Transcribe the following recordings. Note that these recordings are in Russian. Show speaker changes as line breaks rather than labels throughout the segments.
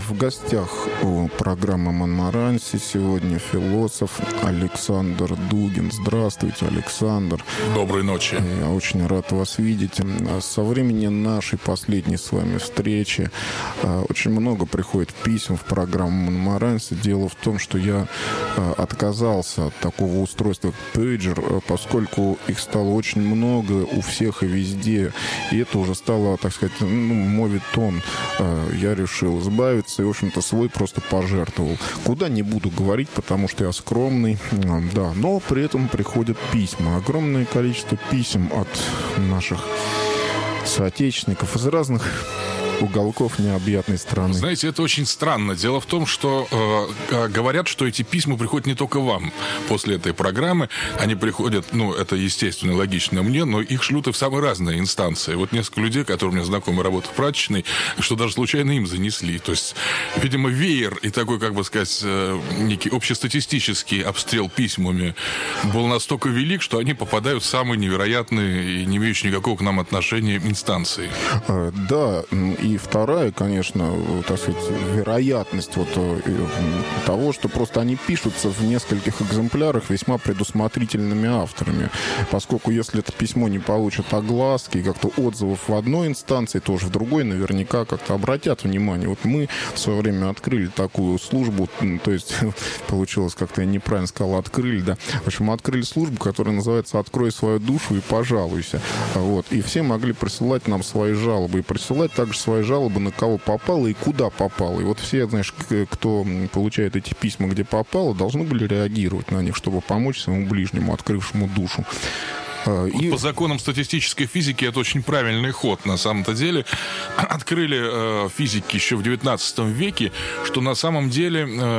В гостях у программы «Монмаранси» сегодня философ Александр Дугин. Здравствуйте, Александр.
Доброй ночи.
Я очень рад вас видеть. Со времени нашей последней с вами встречи очень много приходит писем в программу «Монмаранси». Дело в том, что я отказался от такого устройства, как пейджер, поскольку их стало очень много у всех и везде. И это уже стало, так сказать, моветон. Я решил избавиться и, в общем-то, свой просто пожертвовал. Куда не буду говорить, потому что я скромный, да, но при этом приходят письма. Огромное количество писем от наших соотечественников из разных уголков необъятной страны.
Знаете, это очень странно. Дело в том, что говорят, что эти письма приходят не только вам после этой программы. Они приходят, это естественно и логично мне, но их шлют и в самые разные инстанции. Вот несколько людей, которые у меня знакомы, работают в прачечной, что даже случайно им занесли. То есть, видимо, веер и такой, как бы сказать, некий общестатистический обстрел письмами был настолько велик, что они попадают в самые невероятные и не имеющие никакого к нам отношения инстанции.
Да, и вторая, конечно, так сказать, вероятность того, что просто они пишутся в нескольких экземплярах весьма предусмотрительными авторами. Поскольку если это письмо не получит огласки, как-то отзывов в одной инстанции, тоже в другой наверняка как-то обратят внимание. Вот мы в свое время открыли такую службу, то есть получилось как-то, я неправильно сказал, открыли, да. В общем, мы открыли службу, которая называется «Открой свою душу и пожалуйся». Вот. И все могли присылать нам свои жалобы. И присылать также свои жалобы, на кого попало и куда попало. И вот все, знаешь, кто получает эти письма, где попало, должны были реагировать на них, чтобы помочь своему ближнему, открывшему душу.
По законам статистической физики это очень правильный ход. На самом-то деле открыли физики еще в 19 веке, что на самом деле,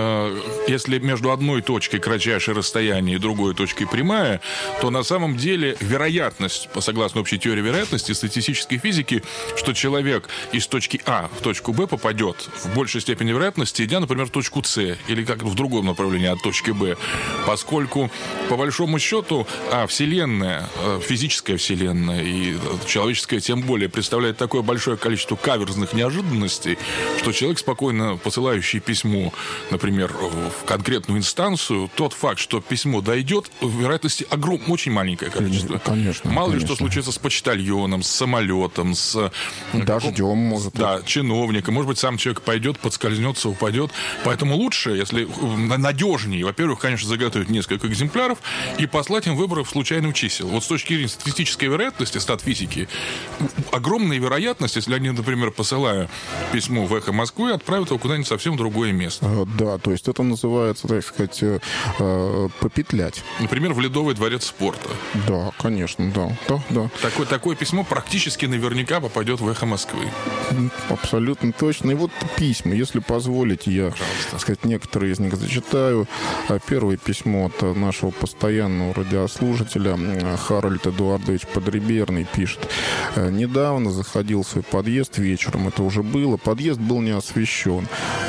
если между одной точкой кратчайшее расстояние и другой точкой прямая, то на самом деле вероятность, согласно общей теории вероятности статистической физики, что человек из точки А в точку Б попадет в большей степени вероятности, идя, например, в точку С или как в другом направлении от точки Б, поскольку по большому счету Вселенная, физическая вселенная и человеческая тем более представляет такое большое количество каверзных неожиданностей, что человек, спокойно посылающий письмо, например, в конкретную инстанцию, тот факт, что письмо дойдет, в вероятности очень маленькое количество.
Конечно.
Мало ли что случится с почтальоном, с самолетом, с
дождем, может быть.
Да, чиновником. Может быть, сам человек пойдет, подскользнется, упадет. Поэтому лучше, если надежнее, во-первых, конечно, заготовить несколько экземпляров и послать им выборы случайных чисел. Вот с точки зрения статистической вероятности, статфизики, огромная вероятность, если они, например, посылая письмо в «Эхо Москвы», отправят его куда-нибудь совсем в другое место.
Да, то есть это называется, так сказать, попетлять.
Например, в Ледовый дворец спорта.
Да, конечно, да.
Такое письмо практически наверняка попадет в «Эхо Москвы».
Абсолютно точно. И вот письма, если позволите, я, так сказать, некоторые из них зачитаю. Первое письмо от нашего постоянного радиослушателя Харальд Эдуардович Подреберный пишет. Недавно заходил в свой подъезд вечером, это уже было. Подъезд был не освещен.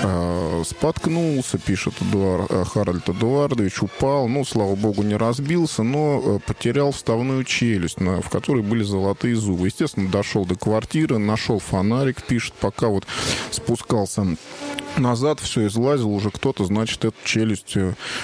Споткнулся, пишет Харальд Эдуардович, упал. Слава богу, не разбился, но потерял вставную челюсть, в которой были золотые зубы. Естественно, дошел до квартиры, нашел фонарик, пишет, пока вот спускался назад, все излазил, уже кто-то, значит, эту челюсть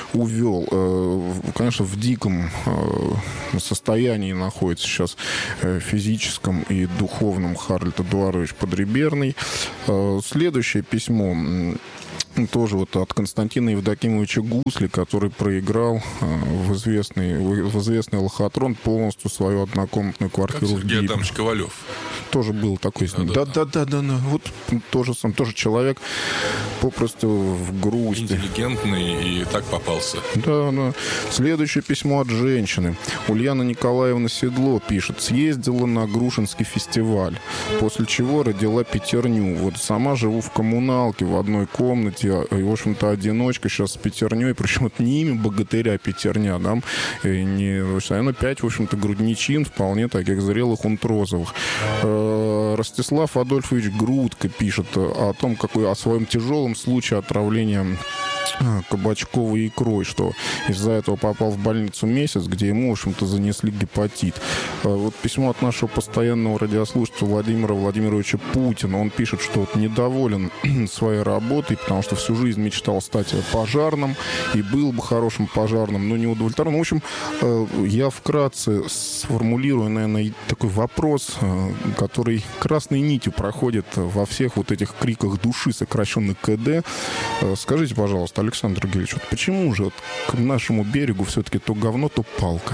увел. Конечно, в диком состоянии находится сейчас физическом и духовном Харальд Эдуардович Подреберный. Следующее письмо тоже вот от Константина Евдокимовича Гусли, который проиграл в известный лохотрон полностью свою однокомнатную квартиру.
Как Сергей Адамович Ковалев.
Тоже был такой с ним. Да. Вот тоже человек попросту в грусти.
Интеллигентный и так попался.
Да. Следующее письмо от женщины. Ульяна Николаевна Седло пишет. Съездила на Грушинский фестиваль, после чего родила пятерню. Вот сама живу в коммуналке в одной комнате, и, в общем-то, одиночка сейчас с пятерней, причем это не имя богатыря пятерня, да, оно 5, в общем-то, грудничин, вполне таких зрелых унтрозовых. Ростислав Адольфович Грудко пишет о своем тяжелом случае отравления кабачковой икрой, что из-за этого попал в больницу месяц, где ему, в общем-то, занесли гепатит. Вот письмо от нашего постоянного радиослушателя Владимира Владимировича Путина. Он пишет, что вот недоволен своей работой, потому что всю жизнь мечтал стать пожарным и был бы хорошим пожарным, но не удовлетворен. В общем, я вкратце сформулирую, наверное, такой вопрос, который красной нитью проходит во всех вот этих криках души, сокращенных КД. Скажите, пожалуйста, Александр Гельевич, вот почему же вот к нашему берегу все-таки то говно, то палка?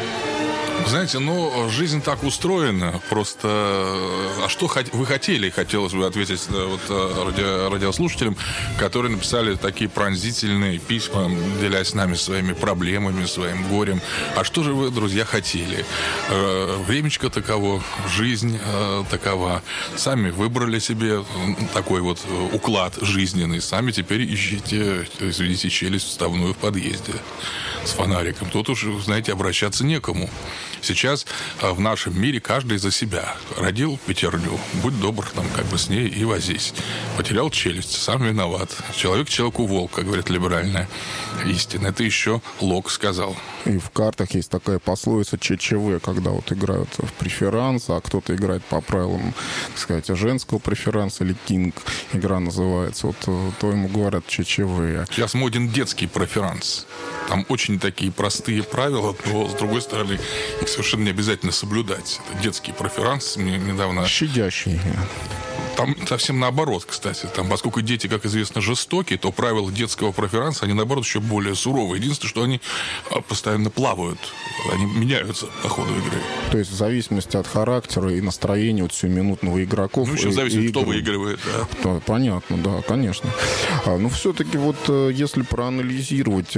Знаете, жизнь так устроена, просто... А что вы хотели? Хотелось бы ответить радиослушателям, которые написали такие пронзительные письма, делясь с нами своими проблемами, своим горем. А что же вы, друзья, хотели? Времечко таково, жизнь такова. Сами выбрали себе такой вот уклад жизненный. Сами теперь ищите, извините, челюсть вставную в подъезде с фонариком. Тут уж, знаете, обращаться некому. Сейчас в нашем мире каждый за себя. Родил пятерню, будь добр, с ней и возись. Потерял челюсть, сам виноват. Человек человеку волк, как говорит либеральная истина. Это еще Лок сказал.
И в картах есть такая пословица ЧЧВ, когда вот играют в преферанс, а кто-то играет по правилам, так сказать, женского преферанса, или кинг игра называется. Вот то ему говорят ЧЧВ.
Сейчас моден детский преферанс. Там очень такие простые правила, но, с другой стороны, их совершенно не обязательно соблюдать. Это детский преферанс. Мне недавно...
Щадящий.
Там совсем наоборот, кстати. Там, поскольку дети, как известно, жестокие, то правила детского преферанса, они, наоборот, еще более суровые. Единственное, что они постоянно плавают. Они меняются по ходу игры.
То есть в зависимости от характера и настроения вот сиюминутного игроков.
Ну, еще в зависимости, кто выигрывает. Да.
Понятно, да, конечно. Но все-таки вот если проанализировать,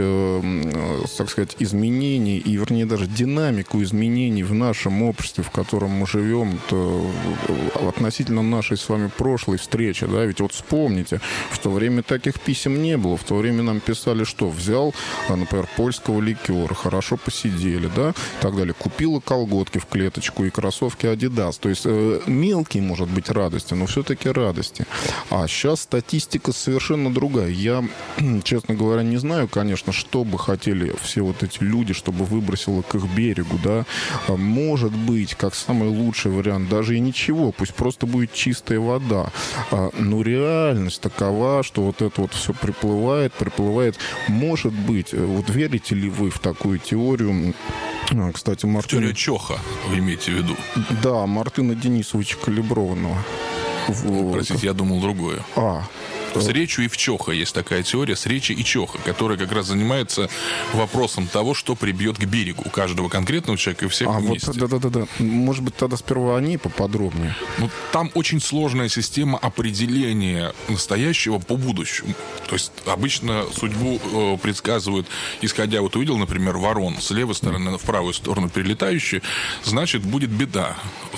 так сказать, изменения и, вернее, даже динамику изменений в нашем обществе, в котором мы живем, то относительно нашей с вами прошлой встречи, да, ведь вот вспомните, в то время таких писем не было, в то время нам писали, что взял, например, польского ликера, хорошо посидели, да, и так далее, купила колготки в клеточку и кроссовки Adidas, то есть мелкие, может быть, радости, но все-таки радости. А сейчас статистика совершенно другая. Я, честно говоря, не знаю, конечно, что бы хотели все вот эти люди, чтобы выбросило к их берегу, да, может быть, как самый лучший вариант, даже и ничего, пусть просто будет чистая вода. Но реальность такова, что вот это вот все приплывает. Может быть, вот верите ли вы в такую теорию? Кстати,
теория Чоха, вы имеете в виду?
Да, Мартына Денисовича Калиброванного.
Простите, я думал другое. С речью и в Чоха есть такая теория, с речи и Чоха, которая как раз занимается вопросом того, что прибьет к берегу у каждого конкретного человека и всех вместе.
Да. Может быть, тогда сперва о ней поподробнее.
Там очень сложная система определения настоящего по будущему. То есть обычно судьбу предсказывают, исходя, вот увидел, например, ворон с левой стороны в правую сторону перелетающий, значит, будет беда.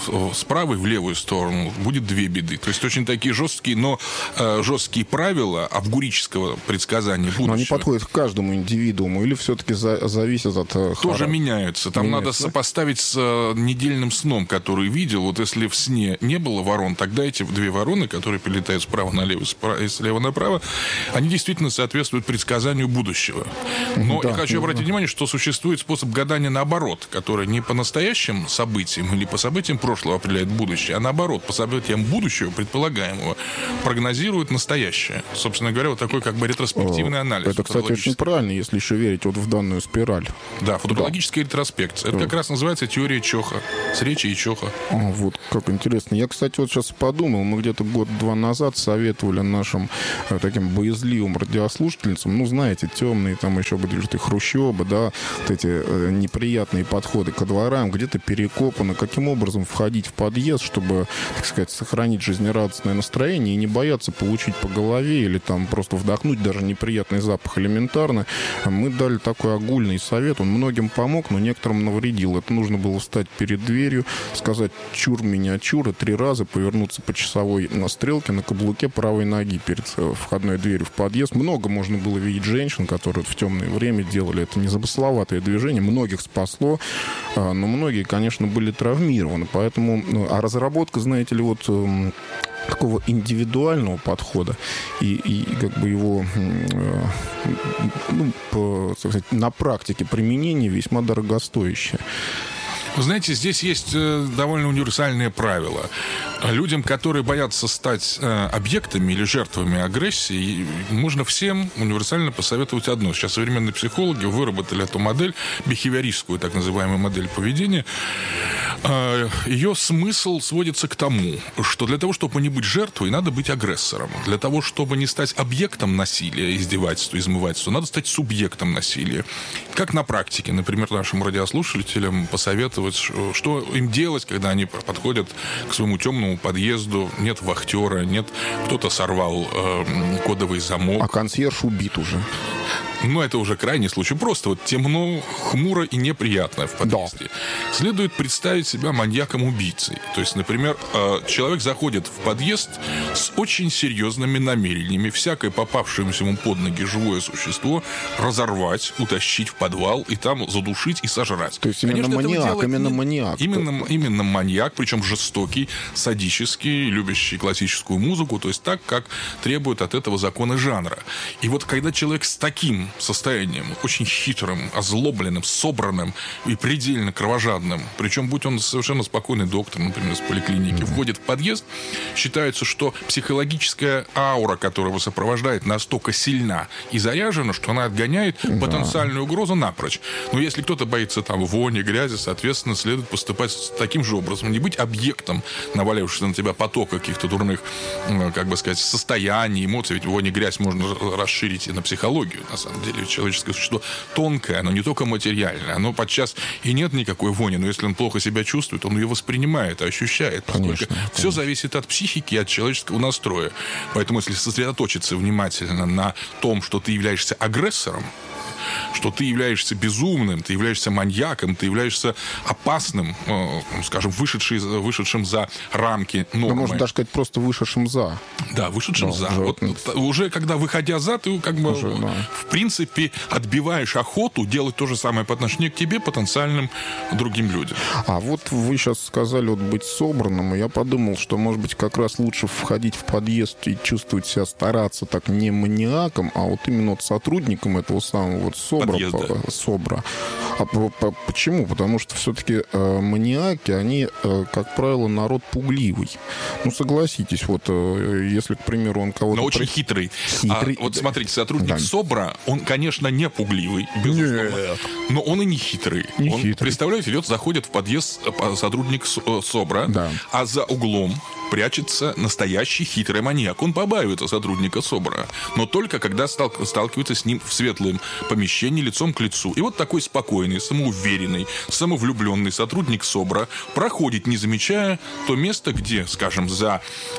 С правой в левую сторону будет две беды. То есть очень такие жесткие, но жесткие правила авгурического предсказания будущего.
Но они подходят к каждому индивидууму или все-таки зависят от
Тоже меняются. Там надо сопоставить с недельным сном, который видел. Вот если в сне не было ворон, тогда эти две вороны, которые перелетают справа налево и слева направо, они действительно соответствуют предсказанию будущего. Но я хочу обратить внимание, что существует способ гадания наоборот, который не по настоящим событиям или по событиям прошлого определяет будущее, а наоборот, по событиям будущего, предполагаемого, прогнозирует настоящее. Собственно говоря, вот такой как бы ретроспективный анализ.
Это, кстати, очень правильно, если еще верить вот в данную спираль.
Да, футурологическая ретроспекция. Это как раз называется теория Чоха. С речи и Чоха.
Вот как интересно. Я, кстати, вот сейчас подумал, мы где-то год-два назад советовали нашим таким боязливым радиослушательницам, знаете, темные там еще были и хрущобы, да, вот эти неприятные подходы ко дворам, где-то перекопаны, каким образом входить в подъезд, чтобы, так сказать, сохранить жизнерадостное настроение и не бояться получить по голове или там просто вдохнуть даже неприятный запах элементарно. Мы дали такой огульный совет, он многим помог, но некоторым навредил. Это нужно было встать перед дверью, сказать «чур меня, чур», и 3 раза повернуться по часовой стрелке на каблуке правой ноги перед входной дверью в подъезд. Много можно было видеть женщин, которые в темное время делали это незамысловатое движение. Многих спасло, но многие, конечно, были травмированы. Поэтому, а разработка, знаете ли, вот такого индивидуального подхода и как бы его так сказать, на практике применения весьма дорогостоящее.
Вы знаете, здесь есть довольно универсальные правила. Людям, которые боятся стать объектами или жертвами агрессии, можно всем универсально посоветовать одно. Сейчас современные психологи выработали эту модель, бихевиористскую, так называемую модель поведения. Ее смысл сводится к тому, что для того, чтобы не быть жертвой, надо быть агрессором. Для того, чтобы не стать объектом насилия, издевательства, измывательства, надо стать субъектом насилия. Как на практике, например, нашим радиослушателям посоветовать, что им делать, когда они подходят к своему темному подъезду, нет вахтера, нет, кто-то сорвал кодовый замок.
А консьерж убит уже.
Но это уже крайний случай. Просто вот темно, хмуро и неприятно в подъезде. Да. Следует представить себя маньяком-убийцей. То есть, например, человек заходит в подъезд с очень серьезными намерениями всякое попавшееся ему под ноги живое существо разорвать, утащить в подвал и там задушить и сожрать.
То есть именно маньяк.
Именно маньяк, причем жестокий, садический, любящий классическую музыку, то есть так, как требуют от этого законы жанра. И вот когда человек с таким состоянием, очень хитрым, озлобленным, собранным и предельно кровожадным, причем будь он совершенно спокойный доктор, например, из поликлиники, входит в подъезд, считается, что психологическая аура, которая его сопровождает, настолько сильна и заряжена, что она отгоняет потенциальную угрозу напрочь. Но если кто-то боится там вони, грязи, соответственно, следует поступать таким же образом, не быть объектом, навалившегося на тебя потока каких-то дурных, как бы сказать, состояний, эмоций, ведь вони, грязь можно расширить и на психологию, на самом деле, человеческое существо тонкое, оно не только материальное, оно подчас и нет никакой вони, но если он плохо себя чувствует, он ее воспринимает, ощущает. Конечно. Все зависит от психики и от человеческого настроя. Поэтому, если сосредоточиться внимательно на том, что ты являешься агрессором, что ты являешься безумным, ты являешься маньяком, ты являешься опасным, скажем, вышедшим за рамки нормы.
Да, можно даже сказать, просто вышедшим за.
Да, вышедшим за. Уже когда, выходя за, ты как бы в принципе отбиваешь охоту делать то же самое по отношению к тебе, потенциальным другим людям.
А вот вы сейчас сказали вот быть собранным, и я подумал, что, может быть, как раз лучше входить в подъезд и чувствовать себя, стараться так не маниаком, а вот именно вот сотрудником этого самого вот СОБРа. А почему? Потому что все-таки маниаки, они, как правило, народ пугливый. Ну, согласитесь, вот если, к примеру, он кого-то...
Но очень хитрый. Вот смотрите, сотрудник СОБРа, он, конечно, не пугливый, безусловно. Нет. Но он и не хитрый. Представляете, заходит в подъезд сотрудник СОБРа, а за углом прячется настоящий хитрый маньяк. Он побаивается сотрудника СОБРа, но только когда сталкивается с ним в светлом помещении лицом к лицу. И вот такой спокойный, самоуверенный, самовлюбленный сотрудник СОБРа проходит, не замечая то место, где, скажем, за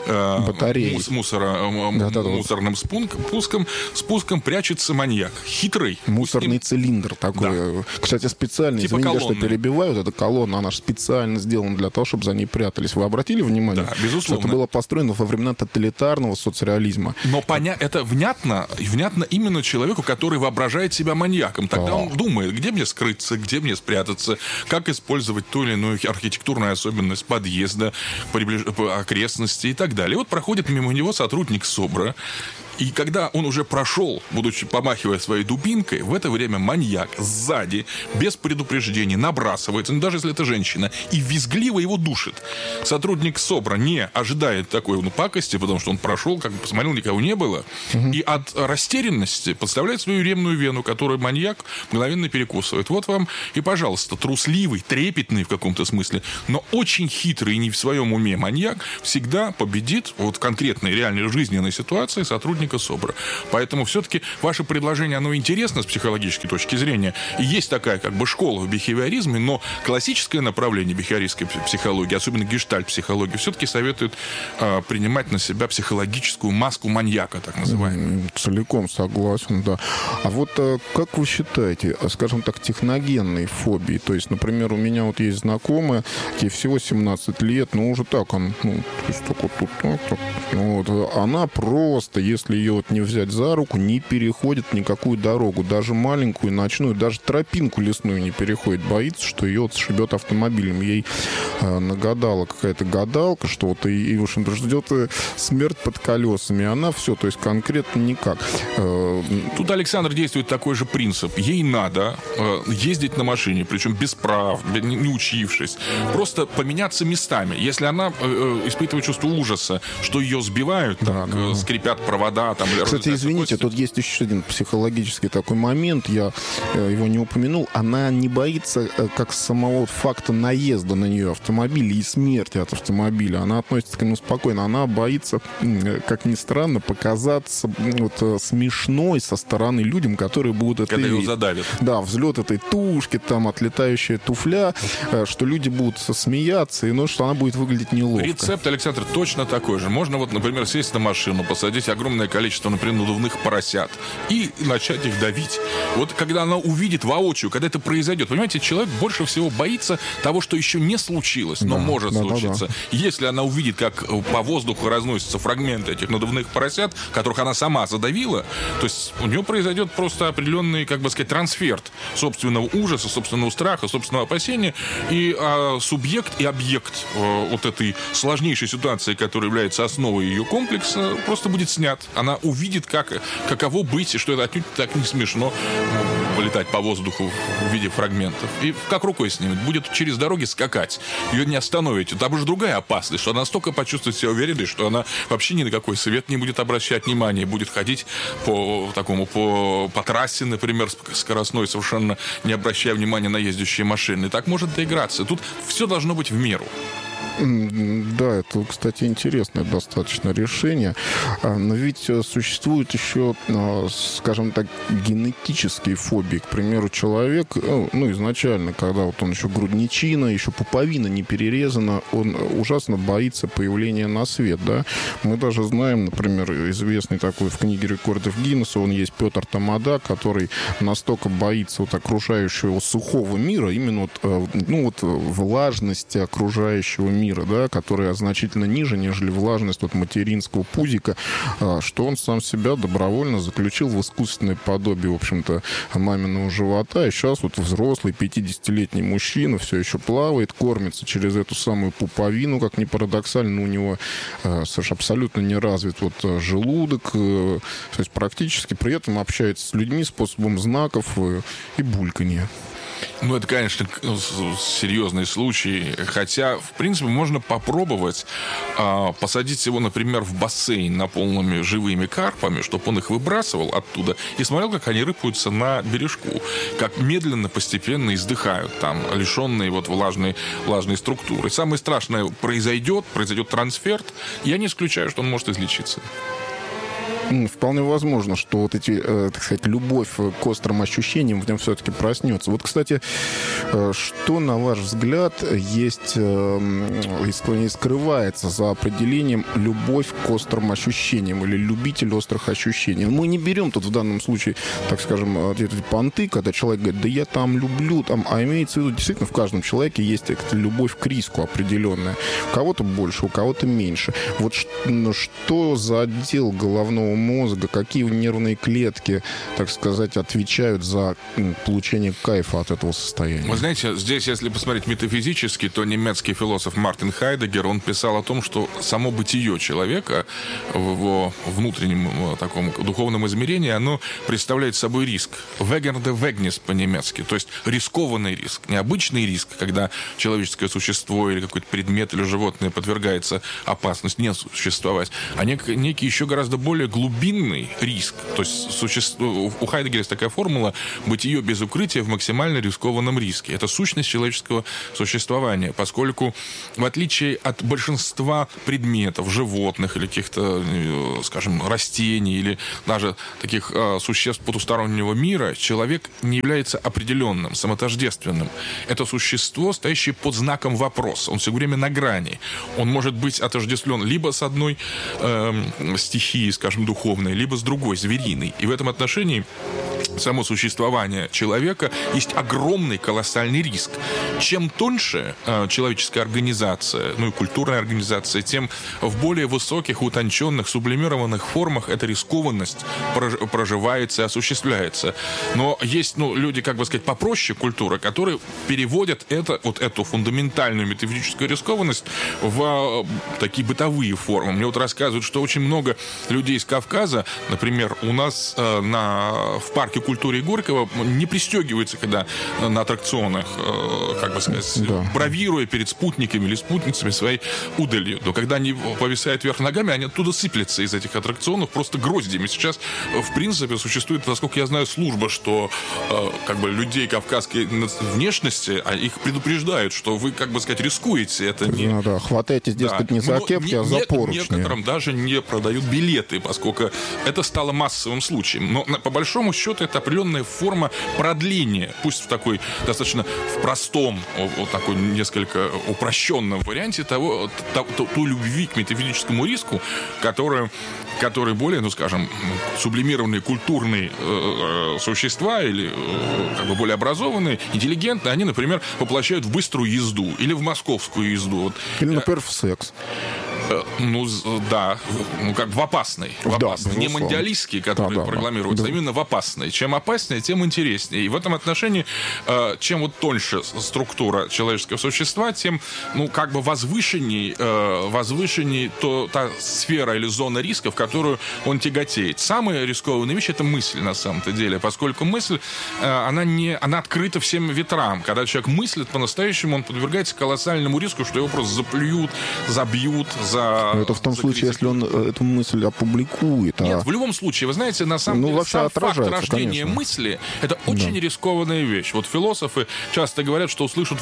мусорным спуском прячется маньяк. Хитрый.
Мусорный цилиндр такой. Да. Кстати, специально,
типа
извините, что перебиваю, эта колонна, она же специально сделана для того, чтобы за ней прятались. Вы обратили внимание?
Да, безусловно.
Что это было построено во времена тоталитарного соцреализма.
Но это внятно именно человеку, который воображает себя маньяком. Тогда он думает, где мне скрыться, где мне спрятаться, как использовать ту или иную архитектурную особенность подъезда, окрестности и так далее. И вот проходит мимо него сотрудник СОБРа. И когда он уже прошел, будучи помахивая своей дубинкой, в это время маньяк сзади, без предупреждения, набрасывается, даже если это женщина, и визгливо его душит. Сотрудник СОБРа не ожидает такой пакости, потому что он прошел, как бы посмотрел, никого не было, и от растерянности подставляет свою ремную вену, которую маньяк мгновенно перекусывает. Вот вам и, пожалуйста, трусливый, трепетный в каком-то смысле, но очень хитрый и не в своем уме маньяк всегда победит вот в конкретной реальной жизненной ситуации сотрудника СОБРа. Поэтому все-таки ваше предложение, оно интересно с психологической точки зрения. И есть такая как бы школа в бихевиоризме, но классическое направление бихевиористской психологии, особенно гештальт-психологии, все-таки советует принимать на себя психологическую маску маньяка, так называемую.
Целиком согласен, да. А вот как вы считаете, скажем так, техногенные фобии? То есть, например, у меня вот есть знакомая, ей всего 17 лет, но уже так, она, то есть, так вот тут, так, вот, она просто, если если ее вот не взять за руку, не переходит никакую дорогу, даже маленькую, ночную, даже тропинку лесную не переходит, боится, что ее вот сшибет автомобилем. Ей нагадала какая-то гадалка, что вот и в общем, ждет смерть под колесами, она все, то есть конкретно никак.
Тут, Александр, действует такой же принцип. Ей надо ездить на машине, причем без прав, не учившись, просто поменяться местами. Если она испытывает чувство ужаса, что ее сбивают, скрипят провода. Там,
кстати, извините, тут есть еще один психологический такой момент, я его не упомянул. Она не боится как самого факта наезда на нее автомобиля и смерти от автомобиля. Она относится к нему спокойно. Она боится, как ни странно, показаться вот, смешной со стороны людям, которые будут это
когда
видеть.
Его задавят.
Да, взлет этой тушки, там, отлетающая туфля, что люди будут смеяться, и что она будет выглядеть неловко.
Рецепт, Александр, точно такой же. Можно вот, например, сесть на машину, посадить огромное количество, например, надувных поросят и начать их давить. Вот когда она увидит воочию, когда это произойдет, понимаете, человек больше всего боится того, что еще не случилось, но может случиться. Если она увидит, как по воздуху разносятся фрагменты этих надувных поросят, которых она сама задавила, то есть у нее произойдет просто определенный, как бы сказать, трансферт собственного ужаса, собственного страха, собственного опасения, и субъект и объект вот этой сложнейшей ситуации, которая является основой ее комплекса, просто будет снят. Она увидит, каково быть, и что это отнюдь так не смешно полетать по воздуху в виде фрагментов. И как рукой снимет. Будет через дороги скакать. Ее не остановите. Там уже другая опасность, что она настолько почувствует себя уверенной, что она вообще ни на какой свет не будет обращать внимания. Будет ходить по трассе, например, скоростной, совершенно не обращая внимания на ездящие машины. И так может доиграться. Тут все должно быть в меру.
Да, это, кстати, интересное достаточно решение. Но ведь существуют еще, скажем так, генетические фобии. К примеру, человек, изначально, когда вот он еще грудничина, еще пуповина не перерезана, он ужасно боится появления на свет, да. Мы даже знаем, например, известный такой в книге рекордов Гиннесса, он есть Петр Тамада, который настолько боится вот окружающего сухого мира, именно влажности окружающего мира, да, которая значительно ниже, нежели влажность материнского пузика, что он сам себя добровольно заключил в искусственное подобие, в общем-то, маминого живота. И сейчас взрослый 50-летний мужчина все еще плавает, кормится через эту самую пуповину, как ни парадоксально, у него абсолютно не развит желудок, то есть практически при этом общается с людьми способом знаков и бульканья.
Это, конечно, серьезный случай. Хотя, в принципе, можно попробовать посадить его, например, в бассейн, наполненными живыми карпами, чтобы он их выбрасывал оттуда и смотрел, как они рыпаются на бережку, как медленно, постепенно издыхают там, лишенные влажной структуры. Самое страшное произойдет трансферт. Я не исключаю, что он может излечиться.
Вполне возможно, что эти, так сказать, любовь к острым ощущениям в нем все-таки проснется. Кстати, что, на ваш взгляд, есть и скрывается за определением любовь к острым ощущениям или любитель острых ощущений? Мы не берем тут в данном случае, так скажем, эти понты, когда человек говорит, да я там люблю, а имеется в виду, действительно, в каждом человеке есть любовь к риску определенная. У кого-то больше, у кого-то меньше. Что за отдел головного мозга, какие нервные клетки, так сказать, отвечают за получение кайфа от этого состояния?
Вы знаете, здесь, если посмотреть метафизически, то немецкий философ Мартин Хайдеггер, он писал о том, что само бытие человека в его внутреннем таком духовном измерении, оно представляет собой риск. Вегер де вегнис по-немецки, то есть рискованный риск. Необычный риск, когда человеческое существо или какой-то предмет или животное подвергается опасности не существовать, а некий еще гораздо более глубинный риск. То есть у Хайдеггера есть такая формула: бытие без укрытия в максимально рискованном риске. Это сущность человеческого существования, поскольку в отличие от большинства предметов, животных или каких-то, скажем, растений или даже таких существ потустороннего мира, человек не является определенным, самотождественным. Это существо, стоящее под знаком вопроса. Он все время на грани. Он может быть отождествлен либо с одной стихией, скажем, духовной, либо с другой, звериной. И в этом отношении само существование человека есть огромный, колоссальный риск. Чем тоньше человеческая организация, ну и культурная организация, тем в более высоких, утонченных, сублимированных формах эта рискованность проживается и осуществляется. Но есть, люди, как бы сказать, попроще культуры, которые переводят эту фундаментальную метафизическую рискованность в такие бытовые формы. Мне вот рассказывают, что очень много людей из Кавказа, например, у нас в парке культуры Горького не пристегиваются, когда на аттракционах, как бы сказать, бравируя перед спутниками или спутницами своей удалью. Но когда они повисают вверх ногами, они оттуда сыплятся из этих аттракционов просто гроздями. Сейчас, в принципе, существует, насколько я знаю, служба, что как бы людей кавказской внешности, их предупреждают, что вы, как бы сказать, рискуете. Это не...
хватайтесь, дескать, не за кепки, а за поручни.
Некоторым даже не продают билеты, поскольку это стало массовым случаем. Но по большому счету это определенная форма продления, пусть в такой достаточно в простом, вот такой несколько упрощенном варианте ту любви к метафизическому риску, который более, скажем, сублимированные культурные существа или как бы более образованные, интеллигентные, они, например, воплощают в быструю езду или в московскую езду.
Или, например, в секс.
Как в опасный. Не мандиалистский, который прокламируется, а именно в опасный. Чем опаснее, тем интереснее. И в этом отношении, чем вот тоньше структура человеческого существа, тем, как бы возвышенней та сфера или зона риска, в которую он тяготеет. Самая рискованная вещь — это мысль, на самом-то деле, поскольку мысль, она открыта всем ветрам. Когда человек мыслит по-настоящему, он подвергается колоссальному риску, что его просто заплюют, забьют,
это в том случае, если он эту мысль опубликует.
Нет, в любом случае, вы знаете, на самом деле, сам факт рождения мысли — это очень рискованная вещь. Вот философы часто говорят, что услышат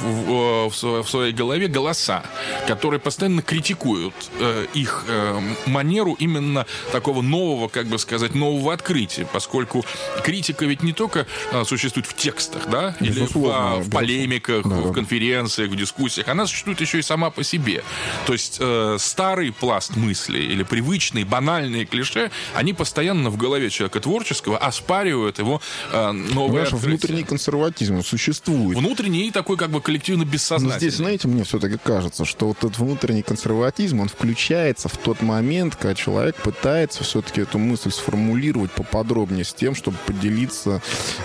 в своей голове голоса, которые постоянно критикуют их манеру именно такого нового, как бы сказать, нового открытия, поскольку критика ведь не только существует в текстах, да, или в полемиках, в конференциях, в дискуссиях, она существует еще и сама по себе. То есть старый пласт мысли или привычные, банальные клише, они постоянно в голове человека творческого оспаривают его новые открытия.
Внутренний консерватизм существует.
Внутренний и такой как бы коллективно-бессознательный.
Но здесь, знаете, мне все-таки кажется, что вот этот внутренний консерватизм, он включается в тот момент, когда человек пытается все-таки эту мысль сформулировать поподробнее с тем, чтобы поделиться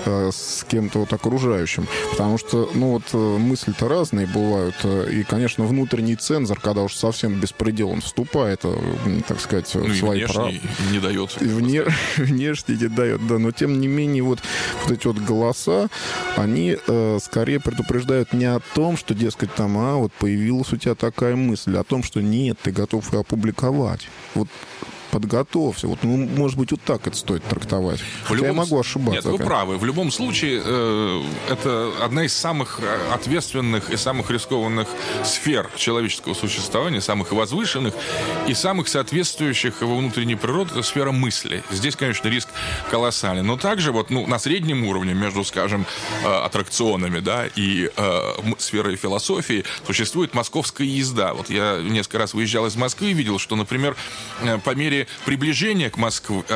с кем-то вот окружающим. Потому что, мысли-то разные бывают. И, конечно, внутренний цензор, когда уж совсем беспредел он вступает, так сказать, в свои права.
Не дает.
Внешний не дает, да. Но, тем не менее, вот эти вот голоса, они скорее предупреждают не о том, что, дескать, вот появилась у тебя такая мысль, а о том, что нет, ты готов ее опубликовать. Вот подготовься. Может быть, вот так это стоит трактовать. Хотя я могу ошибаться.
Нет, вы правы. В любом случае, это одна из самых ответственных и самых рискованных сфер человеческого существования, самых возвышенных и самых соответствующих его внутренней природе, это сфера мысли. Здесь, конечно, риск колоссален. Но также на среднем уровне между, скажем, аттракционами, и сферой философии существует московская езда. Вот я несколько раз выезжал из Москвы и видел, что, например, по мере приближения к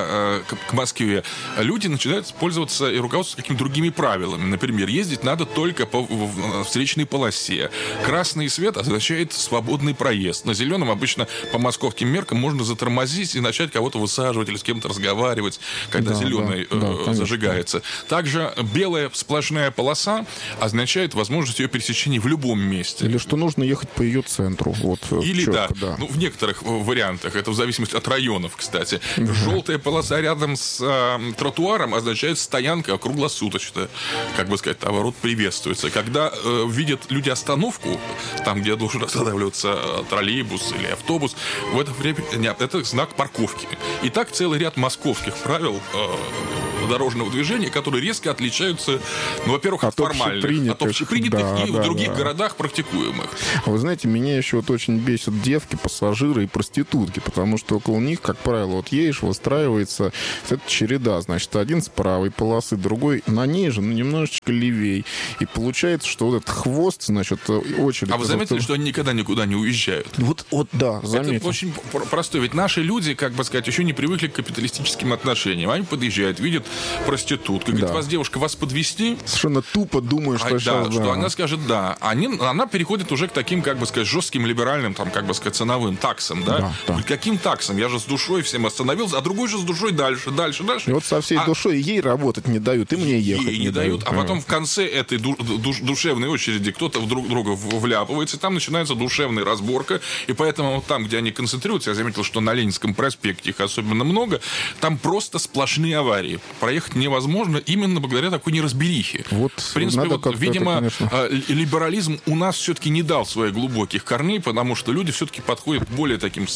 Москве люди начинают пользоваться и руководствоваться какими-то другими правилами. Например, ездить надо только по встречной полосе. Красный свет означает свободный проезд. На зеленом обычно по московским меркам можно затормозить и начать кого-то высаживать или с кем-то разговаривать, когда зеленый зажигается. Также белая сплошная полоса означает возможность ее пересечения в любом месте.
Или что нужно ехать по ее центру.
Или четко, в некоторых вариантах, это в зависимости от района, кстати. Желтая полоса рядом с тротуаром означает стоянка круглосуточно. Как бы сказать, товарот приветствуется. Когда видят люди остановку, там, где должен останавливаться троллейбус или автобус, в это время это знак парковки. И так целый ряд московских правил дорожного движения, которые резко отличаются, во-первых, от формальных, от общепринятых и в других городах практикуемых.
Вы знаете, меня еще очень бесят девки, пассажиры и проститутки, потому что около них как правило, вот едешь, выстраивается эта череда, значит, один с правой полосы, другой на ней же, но немножечко левей. И получается, что вот этот хвост, значит, очередь...
А вы заметили, что они никогда никуда не уезжают?
Вот да, заметил.
Это очень простой. Ведь наши люди, как бы сказать, еще не привыкли к капиталистическим отношениям. Они подъезжают, видят проститутку. Говорит, вас девушка, вас подвести?
Совершенно тупо думаю, что сейчас...
Да, что она скажет «да». Она переходит уже к таким, как бы сказать, жестким либеральным, там, как бы сказать, ценовым таксам, да? Каким таксам? Я же с душой всем остановился, а другой же с душой дальше.
И вот со всей душой ей работать не дают, и мне ехать
ей не дают. А потом в конце этой душевной очереди кто-то в друг друга вляпывается, и там начинается душевная разборка. И поэтому вот там, где они концентрируются, я заметил, что на Ленинском проспекте их особенно много, там просто сплошные аварии. Проехать невозможно именно благодаря такой неразберихе.
Вот,
в принципе, видимо, либерализм у нас все-таки не дал своих глубоких корней, потому что люди все-таки подходят более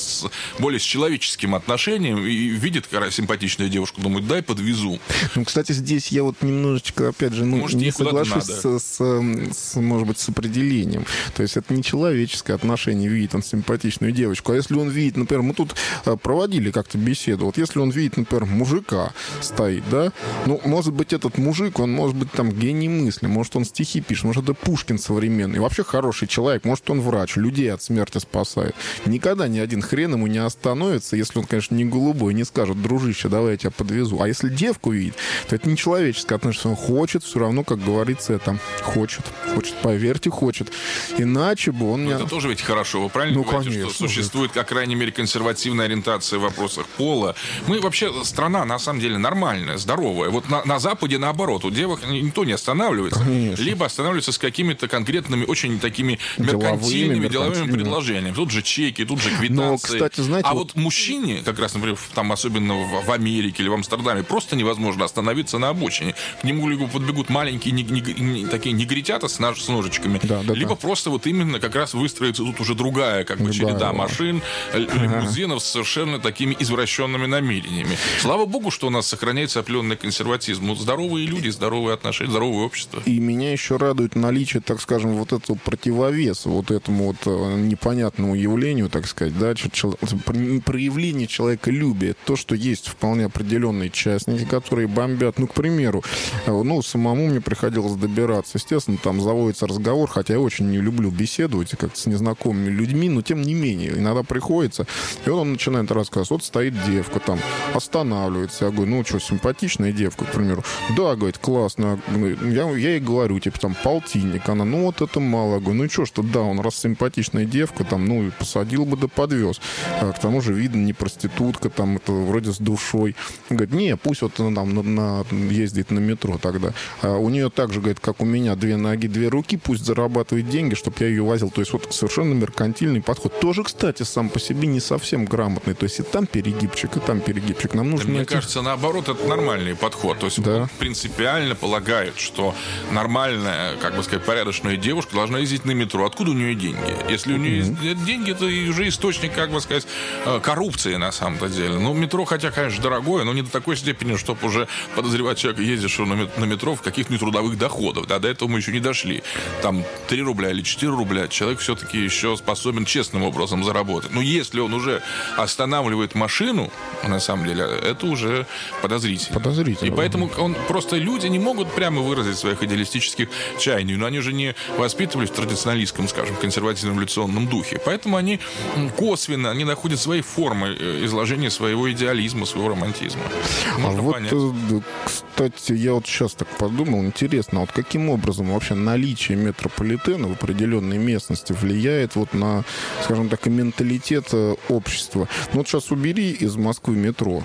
с человеческим отношением и видят симпатичную девушку, думают, дай подвезу.
Ну, кстати, здесь я вот немножечко, опять же, не соглашусь может быть, с определением. То есть это не человеческое отношение, видит он симпатичную девочку. А если он видит, например, мы тут проводили как-то беседу, вот если он видит, например, мужика стоит, да, ну, может быть, этот мужик, он может быть там гений мысли, может, он стихи пишет, может, это Пушкин современный, вообще хороший человек, может, он врач, людей от смерти спасает. Никогда ни один хрен ему не остановится, если он, конечно, не голубой, не скажет, дружище, давай я тебя подвезу. А если девку видит, то это не человеческое отношение, он хочет, все равно, как говорится, это хочет, поверьте, хочет. Иначе бы он...
Это тоже ведь хорошо. Вы правильно говорите, конечно, что существует, по крайней мере, консервативная ориентация в вопросах пола. Мы вообще страна, на самом деле, нормальная, здоровая. Вот на Западе, наоборот, у девок никто не останавливается. Конечно. Либо останавливается с какими-то конкретными, очень такими меркантильными, деловыми предложениями. Тут же чеки, тут же квитанции.
Но, кстати, знаете,
вот мужчине, как раз, например, там, особенно в Америке или в Амстердаме, просто невозможно остановиться на обочине. К нему либо подбегут маленькие такие негритята с ножичками, либо просто вот именно как раз выстроится тут уже другая как бы череда машин, лимузинов с совершенно такими извращенными намерениями. Слава богу, что у нас сохраняется определенный консерватизм. Вот здоровые люди, здоровые отношения, здоровое общество.
И меня еще радует наличие, так скажем, вот этого противовеса вот этому вот непонятному явлению, так сказать, да, проявление человеколюбия. То, что есть вполне определенные частники, которые бомбят. Ну, к примеру, самому мне приходилось добираться. Естественно, там заводится разговор, хотя я очень не люблю беседовать как-то с незнакомыми людьми, но тем не менее, иногда приходится. И он начинает рассказывать, вот стоит девка там, останавливается. Я говорю, что, симпатичная девка, к примеру. Да, говорит, классно. Я ей говорю, типа, там, полтинник. Она, вот это мало. Я говорю, что, да, он раз симпатичная девка, там, посадил бы да подвез. К тому же, видно, не проститутка, там, это вроде с душой. Говорит, не, пусть вот она там ездит на метро тогда. У нее так же, говорит, как у меня, 2 ноги, 2 руки, пусть зарабатывает деньги, чтобы я ее возил. То есть вот совершенно меркантильный подход. Тоже, кстати, сам по себе не совсем грамотный. То есть и там перегибчик, и там перегибчик. Нам нужно...
Мне кажется, наоборот, это нормальный подход. То есть он принципиально полагает, что нормальная, как бы сказать, порядочная девушка должна ездить на метро. Откуда у нее деньги? Если у нее есть деньги, это уже источник, как бы сказать, коррупции на самом-то деле. Метро, хотя, конечно, дорогое, но не до такой степени, чтобы уже подозревать человека, ездившего на метро, в каких-нибудь нетрудовых доходах. Да, до этого мы еще не дошли. Там 3 рубля или 4 рубля человек все-таки еще способен честным образом заработать. Но если он уже останавливает машину, на самом деле, это уже подозрительно. И поэтому люди не могут прямо выразить своих идеалистических чаяний, но они же не воспитывались в традиционалистском, скажем, консервативном эволюционном духе. Поэтому они косвенно, они находят свои формы изложения своего идеализма, своего романтизма. Можно понять.
Кстати, я вот сейчас так подумал, интересно, вот каким образом вообще наличие метрополитена в определенной местности влияет вот на, скажем так, и менталитет общества. Вот сейчас убери из Москвы метро.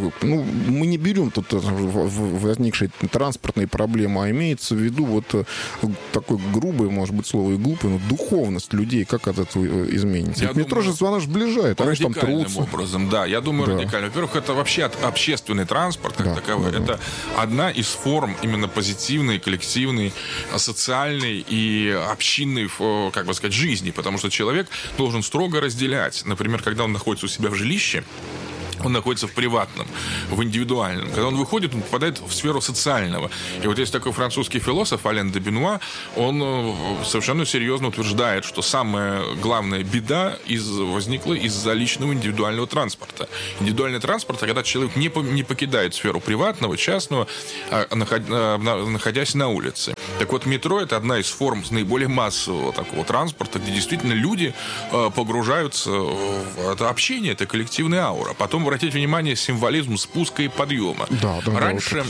Мы не берем тут возникшие транспортные проблемы, а имеется в виду вот такое грубое, может быть, слово и глупое, но духовность людей, как от этого изменится? Метро же, она же сближает, они же там трутся.
Образом, да, я думаю, радикально. Во-первых, это вообще общественный транспорт, как таковой. Это одна из форм именно позитивной, коллективной, социальной и общинной, как бы сказать, жизни, потому что человек должен строго разделять. Например, когда он находится у себя в жилище, Он находится в приватном, в индивидуальном. Когда он выходит, он попадает в сферу социального. И вот есть такой французский философ Ален де Бенуа, он совершенно серьезно утверждает, что самая главная беда возникла из-за личного индивидуального транспорта. Индивидуальный транспорт, когда человек не покидает сферу приватного, частного, находясь на улице. Так вот, метро — это одна из форм наиболее массового такого транспорта, где действительно люди погружаются в это общение, это коллективная аура. Потом обратите внимание, символизм спуска и подъема.
Да,
раньше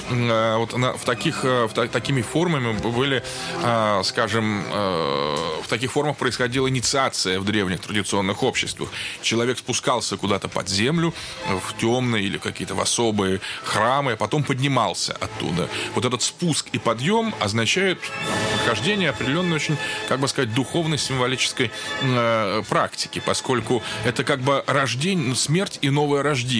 такими формами были, скажем, в таких формах происходила инициация в древних традиционных обществах. Человек спускался куда-то под землю, в темные или какие-то в особые храмы, а потом поднимался оттуда. Вот этот спуск и подъем означает прохождение определенной очень, как бы сказать, духовно-символической практики, поскольку это как бы рождение, смерть и новое рождение.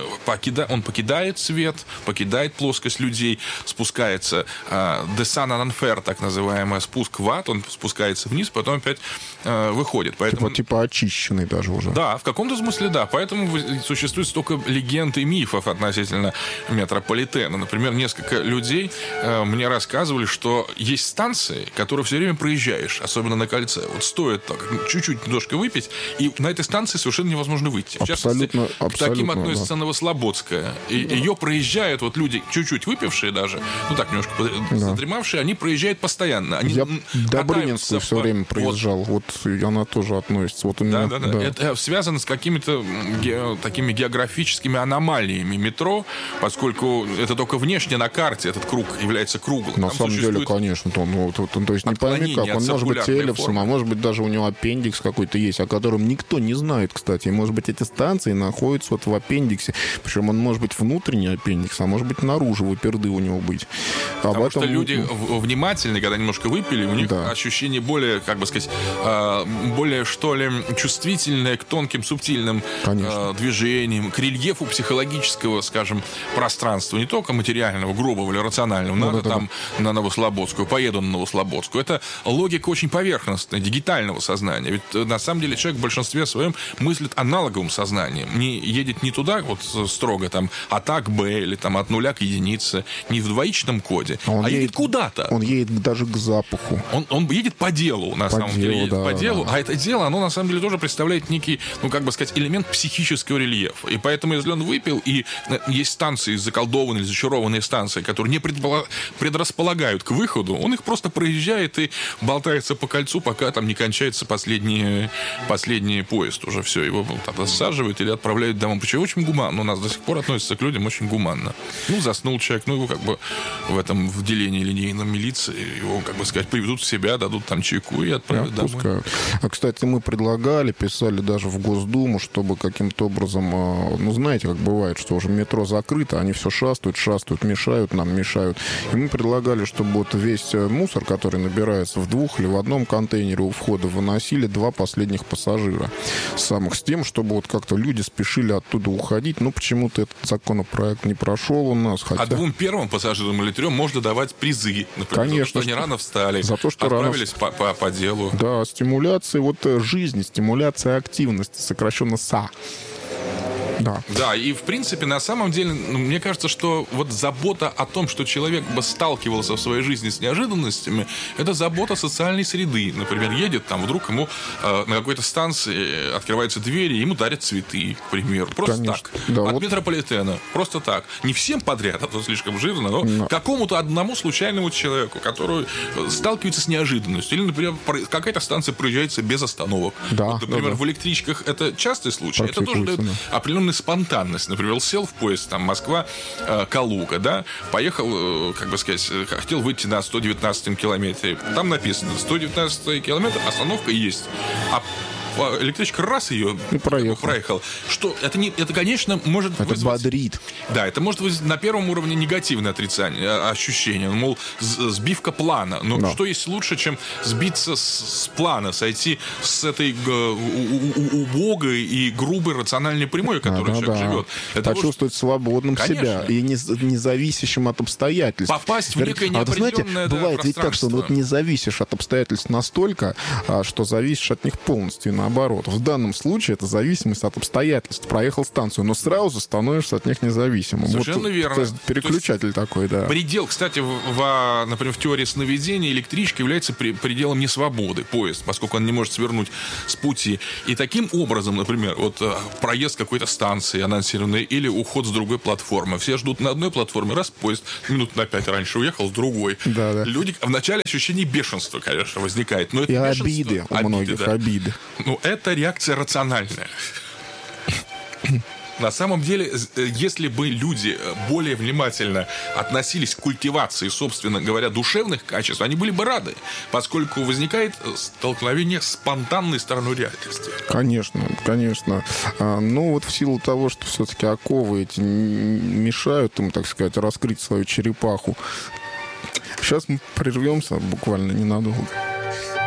Он покидает свет, покидает плоскость людей, спускается descend en enfer, так называемый спуск в ад, он спускается вниз, потом опять выходит. Поэтому,
типа очищенный даже уже.
Да, в каком-то смысле да. Поэтому существует столько легенд и мифов относительно метрополитена. Например, несколько людей мне рассказывали, что есть станции, которые все время проезжаешь, особенно на кольце. Вот стоит так, чуть-чуть немножко выпить, и на этой станции совершенно невозможно выйти. В частности, к таким относится Новослободская. И ее проезжают вот люди, чуть-чуть выпившие даже, ну так, немножко задремавшие, они проезжают постоянно. Они
Я Добрынинскую все время проезжал. Вот она тоже относится. Вот у меня,
да. Это связано с какими-то такими географическими аномалиями метро, поскольку это только внешне на карте этот круг является круглым.
На самом деле, конечно. То есть не пойми как. Он может быть эллипсом, а может быть даже у него аппендикс какой-то есть, о котором никто не знает, кстати. И, может быть, эти станции находятся вот в аппендиксе. Причем он может быть внутренний аппендикс, а может быть наружу выперды у него быть.
Потому что люди внимательные, когда немножко выпили, у них ощущение более, как бы сказать, более, что ли, чувствительное к тонким, субтильным движениям, к рельефу психологического, скажем, пространства, не только материального, грубого или рационального. Надо там на Новослободскую, поеду на Новослободскую. Это логика очень поверхностная, дигитального сознания. Ведь на самом деле человек в большинстве своем мыслит аналоговым сознанием. Не едет не туда, вот строго там от А к Б или там от нуля к единице, не в двоичном коде, а едет куда-то.
Он едет даже к запаху.
Он едет по делу, на самом деле. Едет по делу. А это дело, оно на самом деле тоже представляет некий, ну, как бы сказать, элемент психического рельефа. И поэтому, если он выпил, и есть станции, заколдованные или зачарованные станции, которые не предрасполагают к выходу, он их просто проезжает и болтается по кольцу, пока там не кончается последний поезд. Уже все, его тогда саживают или отправляют домой. Почему очень гуманно. У нас до сих пор относятся к людям очень гуманно. Ну, заснул человек, ну, его как бы в этом в делении линейном милиции, его, как бы сказать, приведут в себя, дадут там чайку и отправят домой.
А, кстати, мы предлагали, писали даже в Госдуму, чтобы каким-то образом, ну, знаете, как бывает, что уже метро закрыто, они все шастают, мешают нам. И мы предлагали, чтобы вот весь мусор, который набирается в двух или в одном контейнере у входа, выносили 2 последних пассажира самых, с тем, чтобы вот как-то люди спешили оттуда уходить. Ну, почему-то этот законопроект не прошел у нас.
А 2 первым пассажирам или 3 можно давать призы. Например,
конечно.
За то, что они рано встали,
за то, что
отправились по делу.
Да, стимуляция вот жизни, стимуляция активности, сокращенно СА. Да,
и в принципе, на самом деле, мне кажется, что вот забота о том, что человек бы сталкивался в своей жизни с неожиданностями, это забота социальной среды. Например, едет там, вдруг ему на какой-то станции открываются двери, ему дарят цветы, к примеру. Просто так. Да, от метрополитена. Просто так. Не всем подряд, а то слишком жирно, но какому-то одному случайному человеку, который сталкивается с неожиданностью. Или, например, какая-то станция проезжается без остановок.
Да,
вот, например, в электричках это частый случай. Это тоже дает определенную спонтанность. Например, сел в поезд, там, Москва-Калуга, да, поехал, как бы сказать, хотел выйти на 119-м километре. Там написано, 119-й километр, остановка есть. А электричка раз ее проехал. Что это, конечно, может
вызвать... Это бодрит.
Да, это может вызвать на первом уровне негативное ощущение. Мол, сбивка плана. Но что есть лучше, чем сбиться с плана, сойти с этой убогой и грубой рациональной прямой, которой человек живет.
Это почувствовать свободным себя и независящим от обстоятельств.
Попасть в некое неопределенное
бывает ведь так, что вот не зависишь от обстоятельств настолько, что зависишь от них полностью. наоборот. В данном случае это зависимость от обстоятельств. Проехал станцию, но сразу становишься от них независимым.
Совершенно верно.
То есть переключатель такой, да.
Предел, кстати, например, в теории сновидения электричка является пределом несвободы, поезд, поскольку он не может свернуть с пути. И таким образом, например, вот проезд какой-то станции анонсированной или уход с другой платформы. Все ждут на одной платформе, раз поезд минут на 5 раньше уехал с другой.
Да.
Люди, вначале ощущение бешенства, конечно, возникает. Но это
и
бешенство,
у многих обиды.
Ну, это реакция рациональная. На самом деле, если бы люди более внимательно относились к культивации, собственно говоря, душевных качеств, они были бы рады, поскольку возникает столкновение с спонтанной стороной реальности.
Конечно. Но вот в силу того, что все-таки оковы эти мешают им, так сказать, раскрыть свою черепаху. Сейчас мы прервемся буквально ненадолго.